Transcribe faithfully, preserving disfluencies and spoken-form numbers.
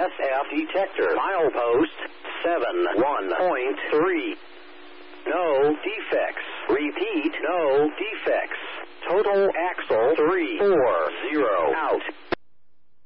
S F detector. Milepost seven one point three. No defects. Repeat, no defects. Total axle three four zero out.